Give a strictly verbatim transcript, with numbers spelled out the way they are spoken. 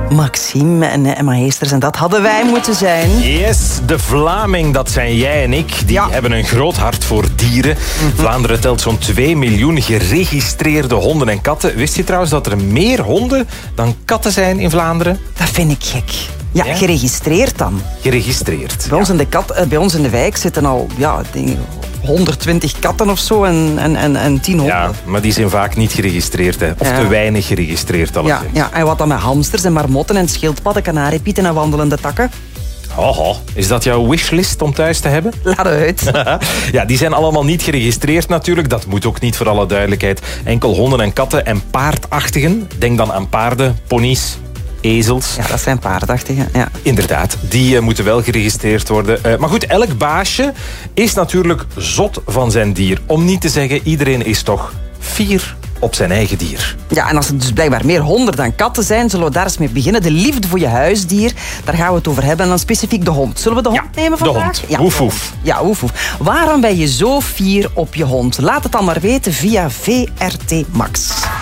Maxime en Emma Heesters, en dat hadden wij moeten zijn. Yes, de Vlaming, dat zijn jij en ik. Die ja. hebben een groot hart voor dieren. Mm-hmm. Vlaanderen telt zo'n twee miljoen geregistreerde honden en katten. Wist je trouwens dat er meer honden dan katten zijn in Vlaanderen? Dat vind ik gek. Ja, ja? Geregistreerd dan. Geregistreerd. Bij, ja. ons in de kat, bij ons in de wijk zitten al ja, dingen, honderdtwintig katten of zo en, en, en, en tien honden. Ja, maar die zijn vaak niet geregistreerd. Hè. Of ja. te weinig geregistreerd. Ja, ja, en wat dan met hamsters en marmotten en schildpadden, kanariepieten en wandelende takken? Oh, is dat jouw wishlist om thuis te hebben? Laat uit. Ja, die zijn allemaal niet geregistreerd natuurlijk. Dat moet ook niet, voor alle duidelijkheid. Enkel honden en katten en paardachtigen. Denk dan aan paarden, ponies, ezels. Ja, dat zijn paardachtigen, ja. Inderdaad, die uh, moeten wel geregistreerd worden. Uh, maar goed, elk baasje is natuurlijk zot van zijn dier. Om niet te zeggen, iedereen is toch fier op zijn eigen dier. Ja, en als er dus blijkbaar meer honden dan katten zijn, zullen we daar eens mee beginnen. De liefde voor je huisdier, daar gaan we het over hebben. En dan specifiek de hond. Zullen we de hond ja, nemen vandaag? De hond. Ja, woef, woef. Ja, woef, woef. Waarom ben je zo fier op je hond? Laat het dan maar weten via V R T Max.